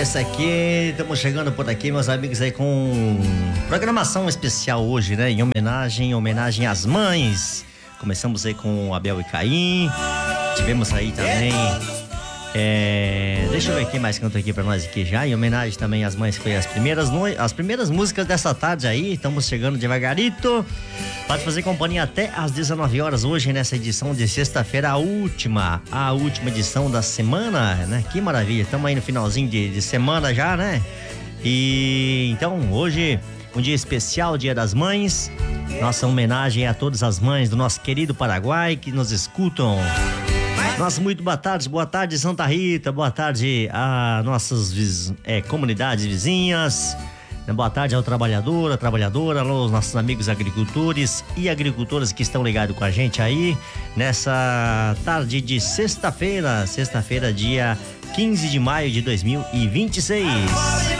Essa aqui, estamos chegando por aqui, meus amigos, aí com programação especial hoje, né? Em homenagem às mães. Começamos aí com Abel e Caim. Tivemos aí também. Deixa eu ver quem mais cantou aqui pra nós aqui já. Em homenagem também às mães, foi as primeiras músicas dessa tarde aí. Estamos chegando devagarito. Pode fazer companhia até às 19 horas hoje, nessa edição de sexta-feira, a última edição da semana, né? Que maravilha, estamos aí no finalzinho de semana já, né? E então, hoje, um dia especial, Dia das Mães. Nossa homenagem a todas as mães do nosso querido Paraguai que nos escutam. Nossa, muito boa tarde Santa Rita, boa tarde a nossas comunidades vizinhas. Boa tarde ao trabalhador, a trabalhadora, aos nossos amigos agricultores e agricultoras que estão ligados com a gente aí nessa tarde de sexta-feira, dia 15 de maio de 2026.